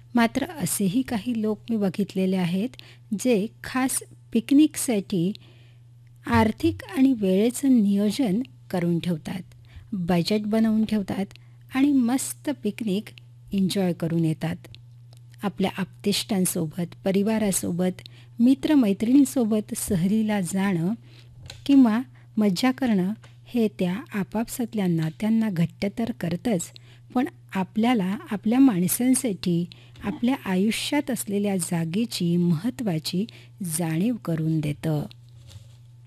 मात्र असेही काही लोक मी बघितलेले आहेत जे खास पिकनिकसाठी आर्थिक आणि वेळेचं नियोजन करून ठेवतात, बजेट बनवून ठेवतात आणि मस्त पिकनिक एन्जॉय करून येतात. आपल्या आप्तेष्टांसोबत, परिवारासोबत, मित्रमैत्रिणींसोबत सहलीला जाणं किंवा मज्जा करणं हे त्या आपापसातल्या नात्यांना घट्ट तर करतंच, पण आपल्याला आपल्या माणसांसाठी आपल्या आयुष्यात असलेल्या जागेची महत्त्वाची जाणीव करून देतं.